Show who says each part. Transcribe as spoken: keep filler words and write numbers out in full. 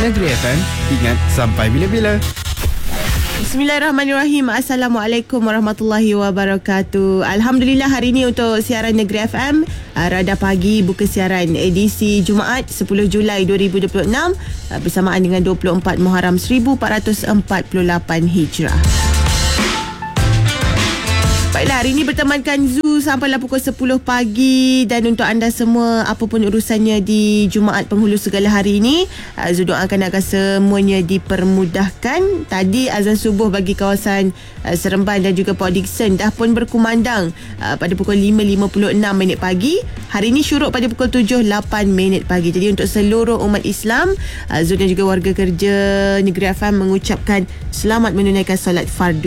Speaker 1: Negeri F M, ingat sampai bila-bila.
Speaker 2: Bismillahirrahmanirrahim. Assalamualaikum warahmatullahi wabarakatuh. Alhamdulillah, hari ini untuk siaran Negeri F M, Radar Pagi buka siaran edisi Jumaat sepuluh Julai dua ribu dua puluh enam bersamaan dengan dua puluh empat Muharram seribu empat ratus empat puluh lapan Hijrah. Baiklah, hari ini bertemankan Zu sampailah pukul sepuluh pagi. Dan untuk anda semua, apapun urusannya di Jumaat penghulu segala hari ini, Zu doakan agar semuanya dipermudahkan. Tadi azan subuh bagi kawasan Seremban dan juga Port Dickson dah pun berkumandang pada pukul lima lima puluh enam minit pagi. Hari ini syuruk pada pukul tujuh lapan minit pagi. Jadi untuk seluruh umat Islam, Zu dan juga warga kerja Negeri F M mengucapkan selamat menunaikan solat fardu